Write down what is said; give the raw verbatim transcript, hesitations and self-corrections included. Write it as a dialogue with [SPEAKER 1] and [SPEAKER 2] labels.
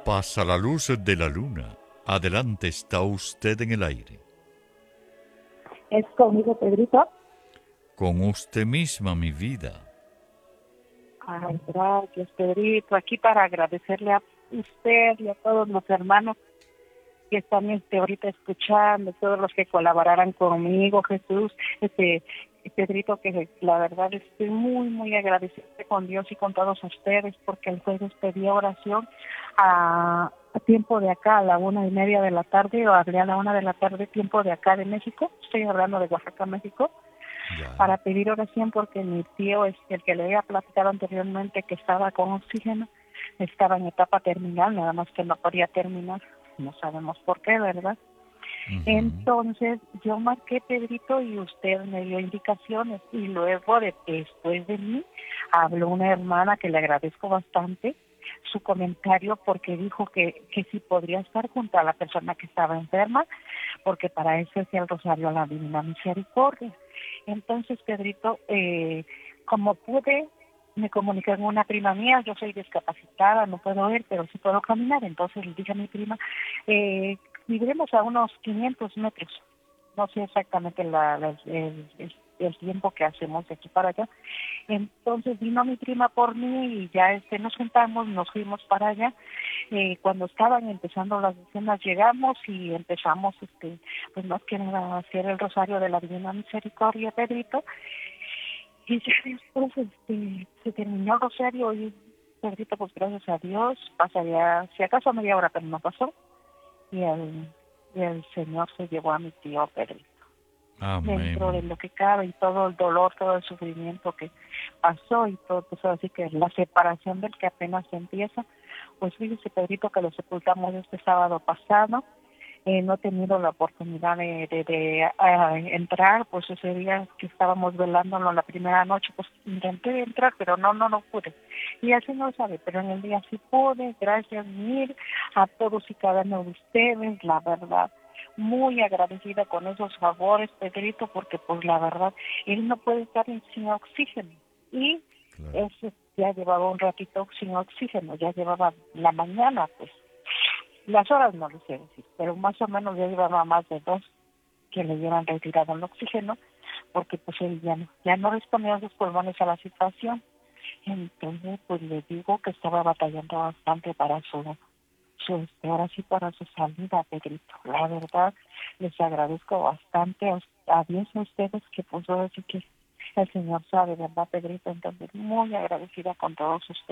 [SPEAKER 1] Pasa la luz de la luna. Adelante, está usted en el aire.
[SPEAKER 2] ¿Es conmigo, Pedrito?
[SPEAKER 1] Con usted misma, mi vida.
[SPEAKER 2] Ay, gracias, Pedrito. Aquí para agradecerle a usted y a todos los hermanos que están este, ahorita escuchando, todos los que colaboraran conmigo, Jesús, este, Pedrito, que la verdad estoy muy, muy agradecida con Dios y con todos ustedes, porque el jueves pedí oración a, a tiempo de acá, a la una y media de la tarde, o hablé a la una de la tarde, tiempo de acá de México, estoy hablando de Oaxaca, México,
[SPEAKER 1] Ya.
[SPEAKER 2] para pedir oración porque mi tío, es el que le había platicado anteriormente que estaba con oxígeno, estaba en etapa terminal, nada más que no podía terminar, no sabemos por qué, ¿verdad?
[SPEAKER 1] Ujú.
[SPEAKER 2] Entonces yo marqué, Pedrito, y usted me dio indicaciones, y luego de, después de mí habló una hermana que le agradezco bastante su comentario, porque dijo que, que si podría estar junto a la persona que estaba enferma, porque para eso es el Rosario a la Divina Misericordia. Entonces, Pedrito, eh, como pude, me comuniqué con una prima mía, yo soy discapacitada, no puedo ver, pero sí puedo caminar, entonces le dije a mi prima, eh, viviremos a unos quinientos metros, no sé exactamente la, la- el, el- el tiempo que hacemos de aquí para allá. Entonces vino mi prima por mí y ya este nos juntamos, nos fuimos para allá. Eh, cuando estaban empezando las escenas llegamos y empezamos, este, pues más que nada a hacer el rosario de la Divina Misericordia, Pedrito. Y ya después este, se terminó el rosario y Pedrito, pues gracias a Dios, pasaría, si acaso media hora, pero no pasó. Y el, y el Señor se llevó a mi tío Pedrito. Dentro de
[SPEAKER 1] Amén.
[SPEAKER 2] lo que cabe y todo el dolor, todo el sufrimiento que pasó y todo, pues así que la separación del que apenas empieza, pues fíjese, Pedrito, que lo sepultamos este sábado pasado. Eh, no he tenido la oportunidad de, de, de ah, entrar, pues ese día que estábamos velándolo la primera noche, pues intenté entrar, pero no, no, no pude. Y así no sabe, pero en el día sí pude, gracias mil a todos y cada uno de ustedes, la verdad. Muy agradecida con esos favores, Pedrito, porque pues la verdad, él no puede estar sin oxígeno. Y
[SPEAKER 1] Claro.
[SPEAKER 2] ese ya llevaba un ratito sin oxígeno, ya llevaba la mañana, pues las horas no les sé decir, pero más o menos ya llevaba más de dos que le hubieran retirado el oxígeno, porque pues él ya no, ya no respondía sus pulmones a la situación. Entonces, pues le digo que estaba batallando bastante para su, su este, ahora sí para su salida, Pedrito. La verdad, les agradezco bastante a, a Dios a ustedes que pues ahora sí que el Señor sabe, ¿verdad, Pedrito? Entonces, muy agradecida con todos ustedes.